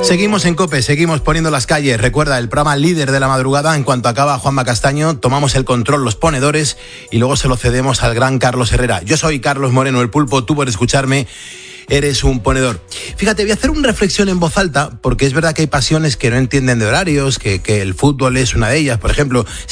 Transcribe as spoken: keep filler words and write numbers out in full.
Seguimos en COPE, seguimos poniendo las calles. Recuerda, el programa líder de la madrugada. En cuanto acaba Juanma Castaño, tomamos el control los ponedores y luego se lo cedemos al gran Carlos Herrera. Yo soy Carlos Moreno, el Pulpo. Tú por escucharme eres un ponedor. Fíjate, voy a hacer una reflexión en voz alta, porque es verdad que hay pasiones que no entienden de horarios, que, que el fútbol es una de ellas, por ejemplo.